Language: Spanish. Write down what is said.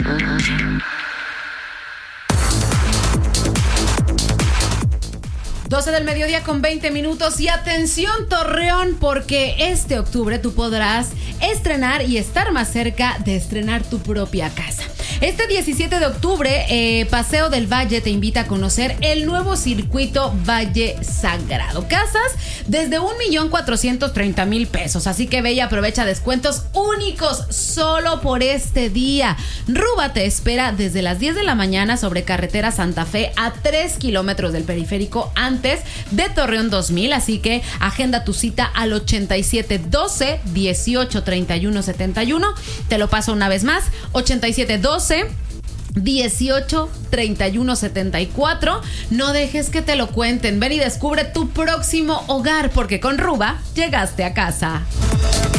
12 del mediodía con 20 minutos y atención Torreón, porque este octubre tú podrás estrenar y estar más cerca de estrenar tu propia casa. Este 17 de octubre, Paseo del Valle te invita a conocer el nuevo circuito Valle Sagrado. Casas desde 1,430,000 pesos. Así que ve y aprovecha descuentos únicos solo por este día. Ruba te espera desde las 10 de la mañana sobre carretera Santa Fe a 3 kilómetros del periférico antes de Torreón 2000. Así que agenda tu cita al 8712 18 31 71. Te lo paso una vez más. 8712 18 31 74. No dejes que te lo cuenten. Ven y descubre tu próximo hogar, porque con Ruba llegaste a casa.